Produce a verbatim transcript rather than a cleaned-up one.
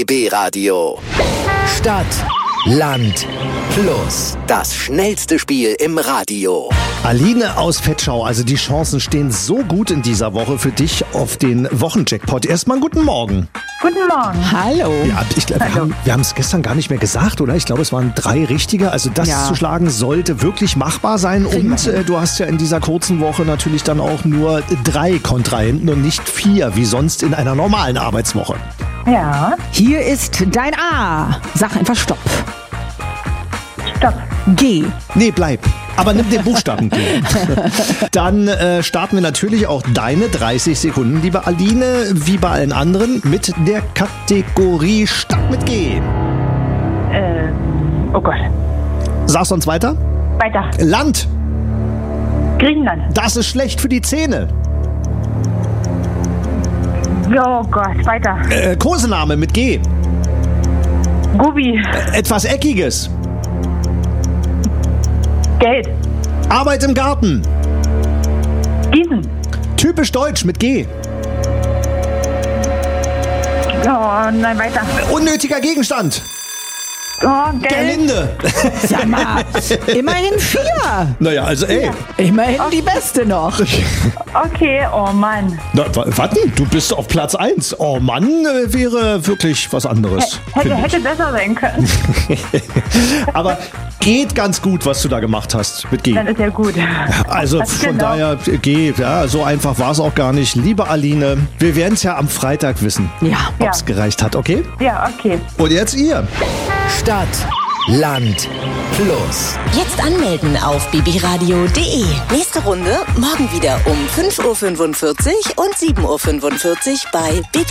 B B Radio. Stadt, Land, Plus. Das schnellste Spiel im Radio. Aline aus Vetschau, also die Chancen stehen so gut in dieser Woche für dich auf den Wochenjackpot. Erstmal einen guten Morgen. Guten Morgen. Hallo. Ja, ich glaube, wir haben, wir haben es gestern gar nicht mehr gesagt, oder? Ich glaube, es waren drei richtige. Also das Ja. zu schlagen sollte wirklich machbar sein. Kriegen Und wir hin. äh, du hast ja in dieser kurzen Woche natürlich dann auch nur drei Kontrahenten und nicht vier, wie sonst in einer normalen Arbeitswoche. Ja, Hier ist dein A. Sag einfach Stopp. stopp. G. Nee, bleib. Aber nimm den Buchstaben G. Dann äh, starten wir natürlich auch deine dreißig Sekunden, liebe Aline, wie bei allen anderen, mit der Kategorie Stadt mit G. Äh, oh Gott. Sagst du uns weiter? Weiter. Land. Griechenland. Das ist schlecht für die Zähne. Oh Gott, weiter. Äh, Kosename mit G. Gubi. Etwas Eckiges. Geld. Arbeit im Garten. Gießen. Typisch deutsch mit G. Oh nein, weiter. Unnötiger Gegenstand. Oh, Geld. Gerlinde. Sag mal, immerhin vier. Naja, also ey. Immerhin die beste noch. Okay, oh Mann. Na, wa- warte, du bist auf Platz eins. Oh Mann, äh, wäre wirklich was anderes. Hätte, find ich. hätte besser sein können. Aber geht ganz gut, was du da gemacht hast mit G. Dann ist ja gut. Also Das von genau. daher, G, ja, so einfach war es auch gar nicht. Liebe Aline, wir werden es ja am Freitag wissen, Ja. ob es Ja. gereicht hat, okay? Ja, okay. Und jetzt ihr. Stadt, Land, Plus. Jetzt anmelden auf b b radio punkt d e. Nächste Runde morgen wieder um fünf Uhr fünfundvierzig und sieben Uhr fünfundvierzig bei B B